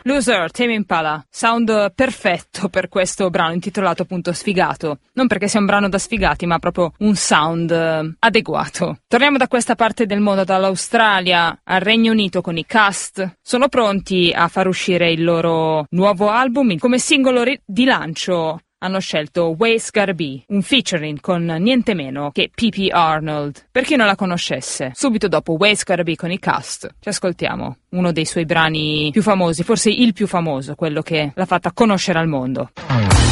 Loser, Tame Impala, sound perfetto per questo brano intitolato appunto Sfigato, non perché sia un brano da sfigati ma proprio un sound adeguato. Torniamo da questa parte del mondo, dall'Australia al Regno Unito, con i Cast. Sono pronti a far uscire il loro nuovo album. Come singolo di lancio hanno scelto Ways Gotta Be, un featuring con niente meno che P.P. Arnold. Per chi non la conoscesse, subito dopo Ways Gotta Be con i Cast ci ascoltiamo uno dei suoi brani più famosi, forse il più famoso, quello che l'ha fatta conoscere al mondo.